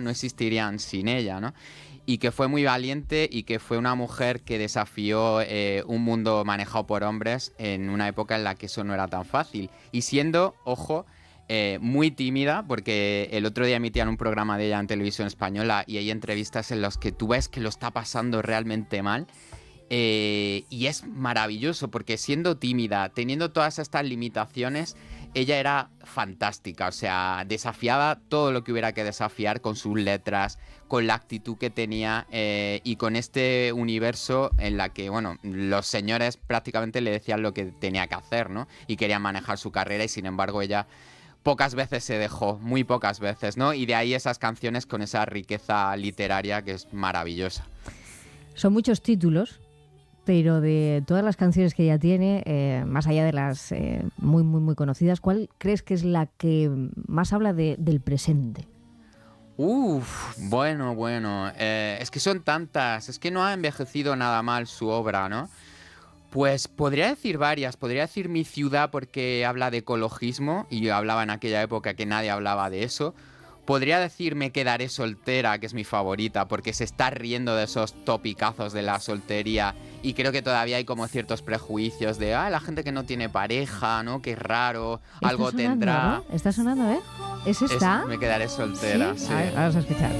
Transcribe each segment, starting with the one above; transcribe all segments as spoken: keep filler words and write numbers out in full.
no existirían sin ella, ¿no? Y que fue muy valiente y que fue una mujer que desafió eh, un mundo manejado por hombres en una época en la que eso no era tan fácil. Y siendo, ojo, eh, muy tímida, porque el otro día emitían un programa de ella en televisión española y hay entrevistas en las que tú ves que lo está pasando realmente mal. Eh, y es maravilloso porque siendo tímida, teniendo todas estas limitaciones, ella era fantástica, o sea, desafiaba todo lo que hubiera que desafiar con sus letras, con la actitud que tenía eh, y con este universo en la que, bueno, los señores prácticamente le decían lo que tenía que hacer, ¿no? Y querían manejar su carrera y sin embargo ella pocas veces se dejó, muy pocas veces, ¿no? Y de ahí esas canciones con esa riqueza literaria que es maravillosa. Son muchos títulos, pero de todas las canciones que ella tiene, eh, más allá de las eh, muy, muy, muy conocidas, ¿cuál crees que es la que más habla de, del presente? Uf, bueno, bueno, eh, es que son tantas, es que no ha envejecido nada mal su obra, ¿no? Pues podría decir varias, podría decir Mi ciudad porque habla de ecologismo y hablaba en aquella época que nadie hablaba de eso. Podría decir Me quedaré soltera, que es mi favorita, porque se está riendo de esos topicazos de la soltería y creo que todavía hay como ciertos prejuicios de ah, la gente que no tiene pareja, ¿no? Qué raro, algo sonando, tendrá. ¿no? Está sonando, ¿eh? ¿Es esta? Es Me quedaré soltera, sí. ¿Sí? A ver, vamos a escuchar.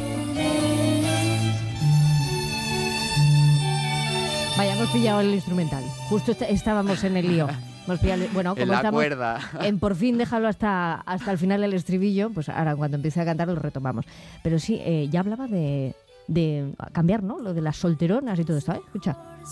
Vaya, hemos pillado el instrumental. Justo est- estábamos en el lío. Hemos pillado el- bueno, como En la estamos cuerda. en por fin déjalo hasta, hasta el final del estribillo, pues ahora cuando empiece a cantar lo retomamos. Pero sí, eh, ya hablaba de, de cambiar, ¿no? Lo de las solteronas y todo esto, ¿eh? Escucha.